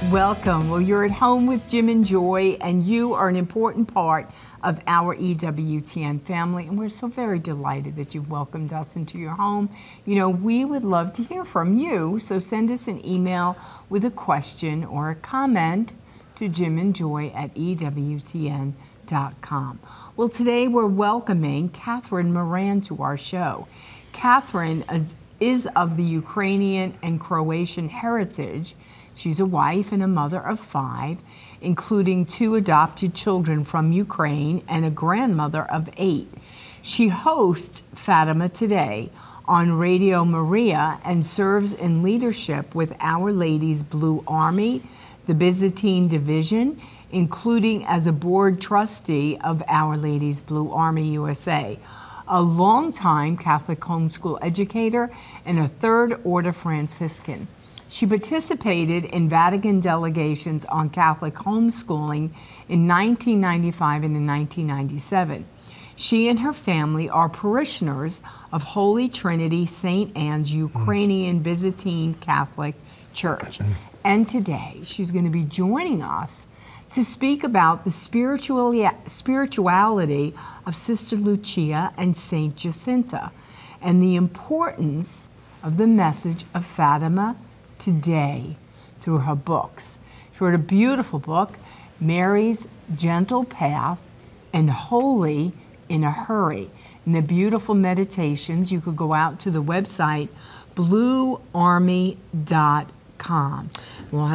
Welcome. Well, you're at home with Jim and Joy, and you are an important part of our EWTN family, and we're so very delighted that you've welcomed us into your home. You know, we would love to hear from you, so send us an email with a question or a comment to jimandjoy@ewtn.com. Well, today we're welcoming Catherine Moran to our show. Catherine is of the Ukrainian and Croatian heritage. She's a wife and a mother of 5, including 2 adopted children from Ukraine and a grandmother of 8. She hosts Fatima Today on Radio Maria and serves in leadership with Our Lady's Blue Army, the Byzantine Division, including as a board trustee of Our Lady's Blue Army USA, a longtime Catholic homeschool educator, and a Third Order Franciscan. She participated in Vatican delegations on Catholic homeschooling in 1995 and in 1997. She and her family are parishioners of Holy Trinity St. Anne's Ukrainian Byzantine Catholic Church. And today she's going to be joining us to speak about the spirituality of Sister Lucia and Saint Jacinta and the importance of the message of Fatima Today through her books. She wrote a beautiful book, Mary's Gentle Path and Holy in a Hurry. And the beautiful meditations, you could go out to the website bluearmy.com. We'll